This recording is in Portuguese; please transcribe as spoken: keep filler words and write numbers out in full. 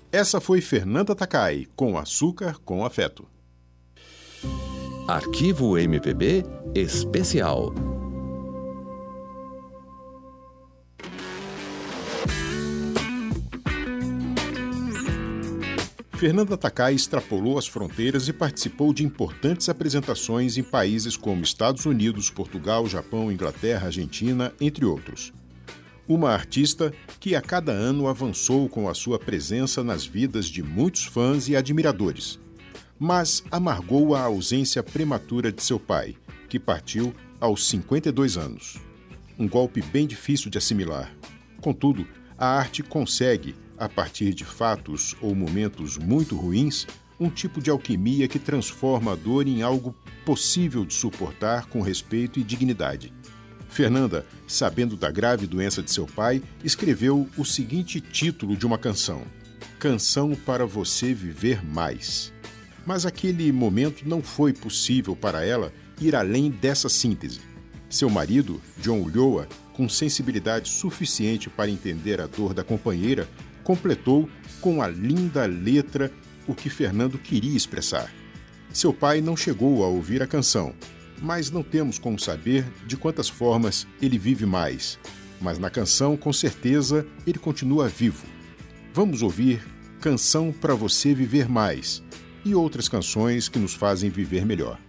Essa foi Fernanda Takai, com Açúcar com Afeto. Arquivo M P B Especial. Fernanda Takai extrapolou as fronteiras e participou de importantes apresentações em países como Estados Unidos, Portugal, Japão, Inglaterra, Argentina, entre outros. Uma artista que a cada ano avançou com a sua presença nas vidas de muitos fãs e admiradores, mas amargou a ausência prematura de seu pai, que partiu aos cinquenta e dois anos. Um golpe bem difícil de assimilar. Contudo, a arte consegue, a partir de fatos ou momentos muito ruins, um tipo de alquimia que transforma a dor em algo possível de suportar com respeito e dignidade. Fernanda, sabendo da grave doença de seu pai, escreveu o seguinte título de uma canção: Canção para você viver mais. Mas aquele momento não foi possível para ela ir além dessa síntese. Seu marido, John Ulloa, com sensibilidade suficiente para entender a dor da companheira, completou com a linda letra o que Fernando queria expressar. Seu pai não chegou a ouvir a canção, mas não temos como saber de quantas formas ele vive mais. Mas na canção, com certeza, ele continua vivo. Vamos ouvir Canção para você viver mais e outras canções que nos fazem viver melhor.